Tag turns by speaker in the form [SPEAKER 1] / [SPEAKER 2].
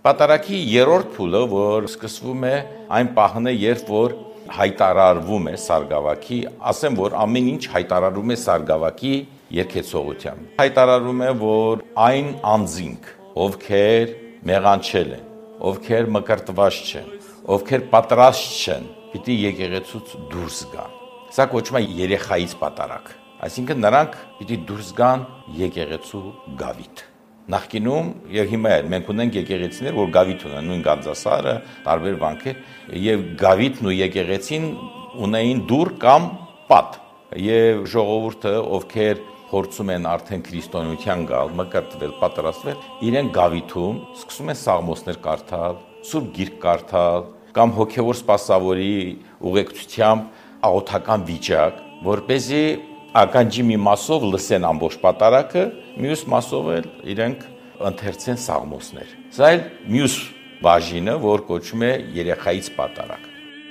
[SPEAKER 1] Պատարագի երրորդ փուլը, որ սկսվում է այն պահն է, երբ որ հայտարարվում է Սարգսակի, ասեմ, որ ամեն ինչ հայտարարում է Սարգսակի երգեցողությամբ։ Հայտարարում է, որ այն անձինք, ովքեր մեղանչել են, ովքեր մկրտված չեն, ովքեր պատրաստ չեն, պիտի եկեղեցուց դուրս գան։ Սա կոչվում է երեխայից պատարագ։ Այսինքն նրանք պիտի դուրս գան եկեղեցու գավիթ։ Նախկինում եւ հիմա էլ մենք ունենք եկեղեցիներ, որ գավիթ ունեն, նույն Գանձասարը, տարբեր վանքեր, եւ գավիթն ու եկեղեցին ունեին դուռ կամ պատ։ Եվ ժողովուրդը, ովքեր փորձում են արդեն քրիստոնեության գալ, մկրտվել, պատրաստվել, իրեն գավիթում սկսում են սաղմոսներ կարդալ, սուրբ գիրք կարդալ, կամ հոգևոր սպասավորի ուղեկցությամբ աղոթական վիճակ, որպեսզի ականջի մի մասով լսեն ամբողջ պատարագը, մյուս մասով էլ իրենք ընթերցեն սաղմոսներ։ Սա էլ մյուս բաժինը, որ կոչվում է երեխայից պատարագ։